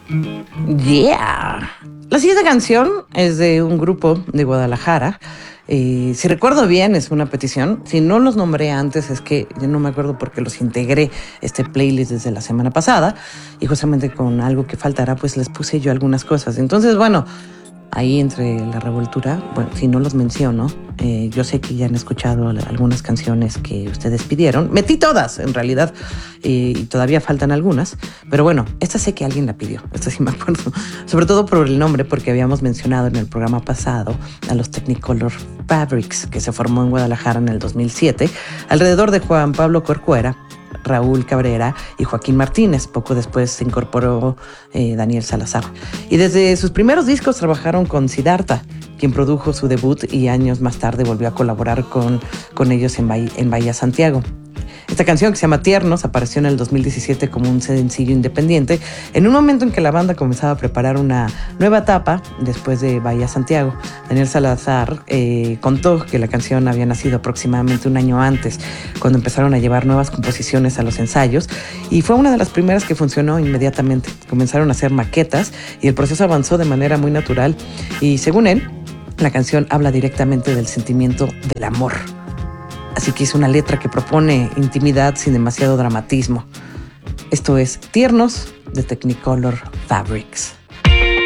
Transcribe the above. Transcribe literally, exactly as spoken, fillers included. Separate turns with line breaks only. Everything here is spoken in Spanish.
Yeah. La siguiente canción es de un grupo de Guadalajara. Eh, si recuerdo bien, es una petición. Si no los nombré antes, es que yo no me acuerdo porque los integré este playlist desde la semana pasada. Y justamente con algo que faltará, pues les puse yo algunas cosas. Entonces, bueno, ahí entre la revoltura, bueno, si no los menciono, eh, yo sé que ya han escuchado algunas canciones que ustedes pidieron. Metí todas, en realidad, eh, y todavía faltan algunas. Pero bueno, esta sé que alguien la pidió, esta sí me acuerdo. Sobre todo por el nombre, porque habíamos mencionado en el programa pasado a los Technicolor Fabrics, que se formó en Guadalajara en el dos mil siete, alrededor de Juan Pablo Corcuera, Raúl Cabrera y Joaquín Martínez. Poco después se incorporó eh, Daniel Salazar. Y desde sus primeros discos trabajaron con Siddhartha, quien produjo su debut y años más tarde volvió a colaborar con, con ellos en, Bahía, en Bahía Santiago. Esta canción, que se llama Tiernos, apareció en el dos mil diecisiete como un sencillo independiente, en un momento en que la banda comenzaba a preparar una nueva etapa después de Bahía Santiago. Daniel Salazar eh, contó que la canción había nacido aproximadamente un año antes, cuando empezaron a llevar nuevas composiciones a los ensayos, y fue una de las primeras que funcionó inmediatamente. Comenzaron a hacer maquetas y el proceso avanzó de manera muy natural, y según él, la canción habla directamente del sentimiento del amor. Así que es una letra que propone intimidad sin demasiado dramatismo. Esto es Tiernos de Technicolor Fabrics.